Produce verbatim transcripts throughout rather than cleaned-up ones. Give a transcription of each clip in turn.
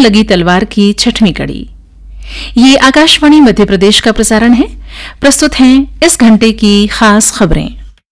लगी तलवार की छठवीं कड़ी। ये आकाशवाणी मध्य प्रदेश का प्रसारण है। प्रस्तुत हैं इस घंटे की खास खबरें।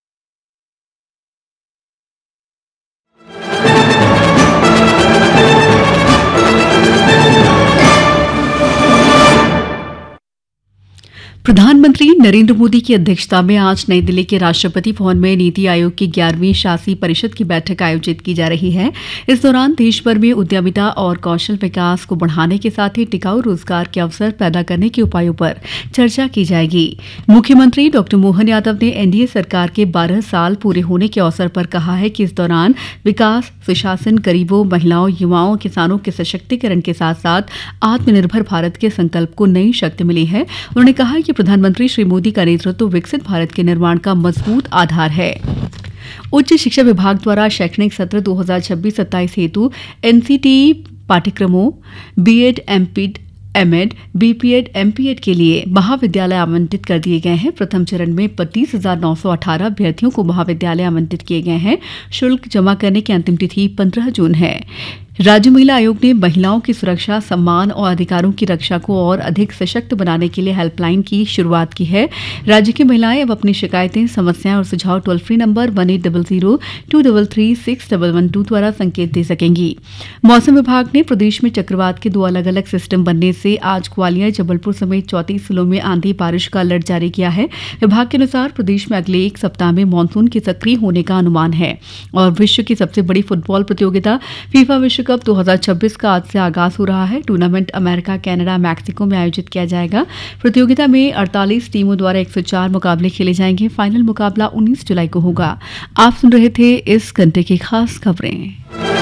प्रधानमंत्री नरेंद्र मोदी की अध्यक्षता में आज नई दिल्ली के राष्ट्रपति भवन में नीति आयोग की ग्यारहवीं शासी परिषद की बैठक आयोजित की जा रही है। इस दौरान देश भर में उद्यमिता और कौशल विकास को बढ़ाने के साथ ही टिकाऊ रोजगार के अवसर पैदा करने के उपायों पर चर्चा की जाएगी। मुख्यमंत्री डॉक्टर मोहन यादव ने एनडीए सरकार के बारह साल पूरे होने के अवसर पर कहा है कि इस दौरान विकास, सुशासन, गरीबों, महिलाओं, युवाओं, किसानों के सशक्तिकरण के साथ साथ आत्मनिर्भर भारत के संकल्प को नई शक्ति मिली है। उन्होंने कहा कि प्रधानमंत्री श्री मोदी का नेतृत्व विकसित भारत के निर्माण का मजबूत आधार है। उच्च शिक्षा विभाग द्वारा शैक्षणिक सत्र दो हज़ार छब्बीस सत्ताईस हेतु एनसीटी पाठ्यक्रमों बीएड, एमपीड, एमएड, बीपीएड, एमपीएड के लिए महाविद्यालय आवंटित कर दिए गए हैं। प्रथम चरण में बत्तीस हजार नौ सौ अठारह अभ्यर्थियों को महाविद्यालय आवंटित किए गए हैं। शुल्क जमा करने की अंतिम तिथि पंद्रह जून है। राज्य महिला आयोग ने महिलाओं की सुरक्षा, सम्मान और अधिकारों की रक्षा को और अधिक सशक्त बनाने के लिए हेल्पलाइन की शुरुआत की है। राज्य की महिलाएं अब अपनी शिकायतें, समस्याएं और सुझाव toll free number one eight zero zero to three three six one one two द्वारा संकेत दे सकेंगी। मौसम विभाग ने प्रदेश में चक्रवात के दो अलग अलग सिस्टम बनने से आज ग्वालियर, जबलपुर समेत चौंतीस जिलों में आंधी बारिश का अलर्ट जारी किया है। विभाग के अनुसार प्रदेश में अगले एक सप्ताह में मानसून के सक्रिय होने का अनुमान है और विश्व की सबसे बड़ी फुटबॉल प्रतियोगिता फीफा विश्व कप दो हज़ार छब्बीस का आज से आगाज हो रहा है। टूर्नामेंट अमेरिका, कनाडा, मैक्सिको में आयोजित किया जाएगा। प्रतियोगिता में अड़तालीस टीमों द्वारा एक सौ चार मुकाबले खेले जाएंगे। फाइनल मुकाबला उन्नीस जुलाई को होगा। आप सुन रहे थे इस घंटे की खास खबरें।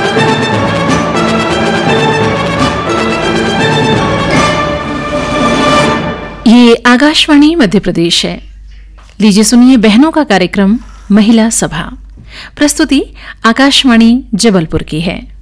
ये आकाशवाणी मध्य प्रदेश है। लीजिए सुनिए बहनों का कार्यक्रम महिला सभा। प्रस्तुति आकाशवाणी जबलपुर की है।